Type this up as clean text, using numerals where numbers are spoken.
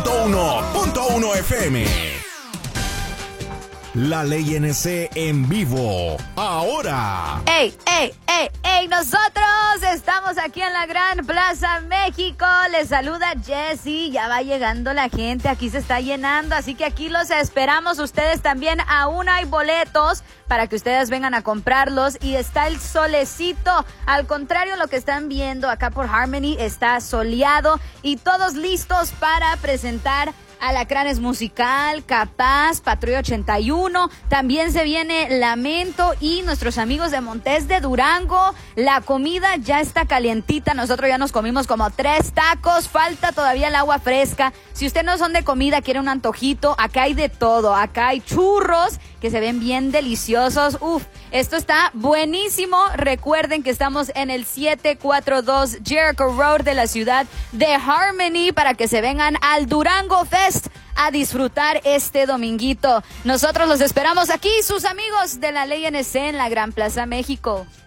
100.1 FM. La Ley NC en vivo, ahora. ¡Ey! Nosotros estamos aquí en la Gran Plaza México. Les saluda Jessy. Ya va llegando la gente. Aquí se está llenando. Así que aquí los esperamos. Ustedes también. Aún hay boletos para que ustedes vengan a comprarlos. Y está el solecito. Al contrario, lo que están viendo acá por Harmony está soleado. Y todos listos para presentar Alacranes Musical, Capaz, Patrulla 81, también se viene Lamento y nuestros amigos de Montes de Durango. La comida ya está calientita, nosotros ya nos comimos como 3 tacos, falta todavía el agua fresca. Si ustedes no son de comida, quieren un antojito, acá hay de todo, acá hay churros que se ven bien deliciosos. Esto está buenísimo. Recuerden que estamos en el 742 Jericho Road de la ciudad de Harmony para que se vengan al Durango Fest a disfrutar este dominguito. Nosotros los esperamos aquí, sus amigos de la Ley NC en la Gran Plaza México.